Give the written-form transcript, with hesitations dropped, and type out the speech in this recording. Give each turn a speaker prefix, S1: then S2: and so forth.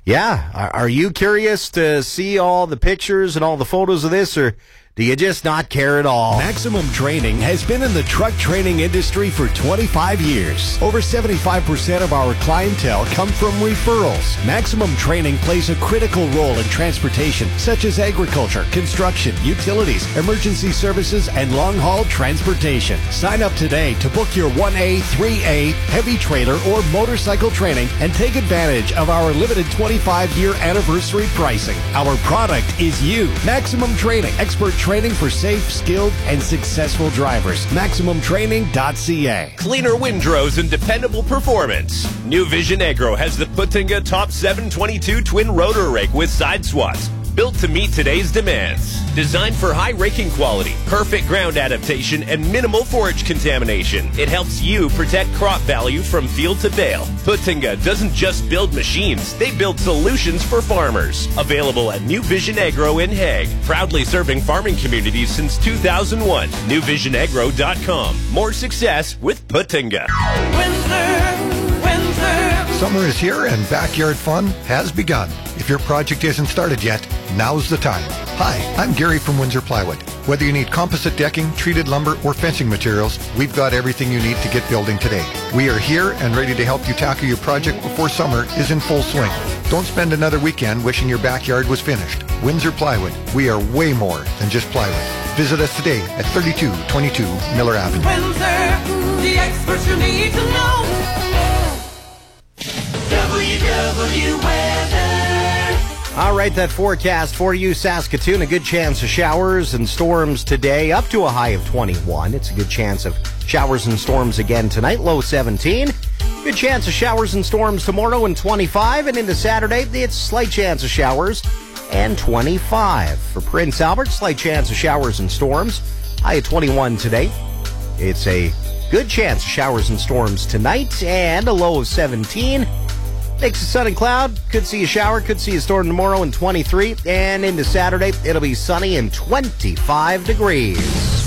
S1: Yeah, are you curious to see all the pictures and all the photos of this, or do you just not care at all?
S2: Maximum Training has been in the truck training industry for 25 years. Over 75% of our clientele come from referrals. Maximum Training plays a critical role in transportation, such as agriculture, construction, utilities, emergency services, and long-haul transportation. Sign up today to book your 1A, 3A, heavy trailer, or motorcycle training and take advantage of our limited 25-year anniversary pricing. Our product is you. Maximum Training, expert training for safe, skilled, and successful drivers. MaximumTraining.ca.
S3: Cleaner windrows and dependable performance. New Vision Agro has the Putinga Top 722 twin rotor rake with side swaths. Built to meet today's demands. Designed for high raking quality, perfect ground adaptation, and minimal forage contamination. It helps you protect crop value from field to bale. Putinga doesn't just build machines, they build solutions for farmers. Available at New Vision Agro in Hague. Proudly serving farming communities since 2001. NewVisionAgro.com. More success with Putinga.
S4: Summer is here and backyard fun has begun. If your project isn't started yet, now's the time. Hi, I'm Gary from Windsor Plywood. Whether you need composite decking, treated lumber, or fencing materials, we've got everything you need to get building today. We are here and ready to help you tackle your project before summer is in full swing. Don't spend another weekend wishing your backyard was finished. Windsor Plywood, we are way more than just plywood. Visit us today at 3222 Miller Avenue.
S5: Windsor, the experts you need to know. WW Weather.
S1: All right, that forecast for you, Saskatoon. A good chance of showers and storms today, up to a high of 21. It's a good chance of showers and storms again tonight, low 17. Good chance of showers and storms tomorrow and 25. And into Saturday, it's slight chance of showers and 25. For Prince Albert, slight chance of showers and storms, high of 21 today. It's a good chance of showers and storms tonight and a low of 17. Mix of sun and cloud. Could see a shower, could see a storm tomorrow and 23. And into Saturday, it'll be sunny and 25 degrees.